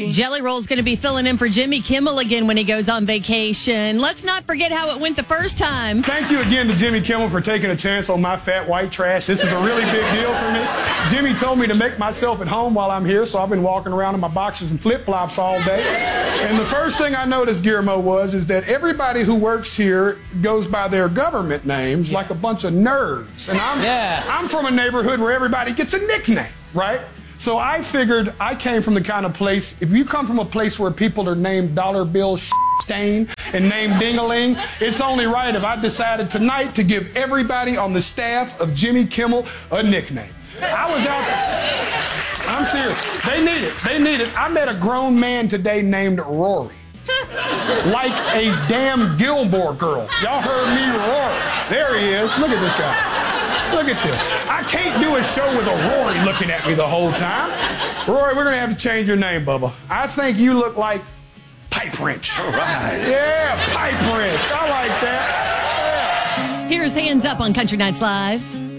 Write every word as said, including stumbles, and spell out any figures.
Jelly Roll's going to be filling in for Jimmy Kimmel again when he goes on vacation. Let's not forget how it went the first time. Thank you again to Jimmy Kimmel for taking a chance on my fat white trash. This is a really big deal for me. Jimmy told me to make myself at home while I'm here, so I've been walking around in my boxers and flip-flops all day. And the first thing I noticed, Guillermo, was is that everybody who works here goes by their government names like a bunch of nerds. And I'm, yeah. I'm from a neighborhood where everybody gets a nickname, right? So I figured I came from the kind of place, if you come from a place where people are named Dollar Bill Stain and named Ding-a-ling, it's only right if I decided tonight to give everybody on the staff of Jimmy Kimmel a nickname. I was out there. I'm serious. They need it. They need it. I met a grown man today named Rory. Like a damn Gilmore Girl. Y'all heard me roar. There he is. Look at this guy. Look at this. I can't do a show with a Rory looking at me the whole time. Rory, we're going to have to change your name, Bubba. I think you look like Pipe Wrench. All right. Yeah, Pipe Wrench. I like that. Here's Hands Up on Country Nights Live.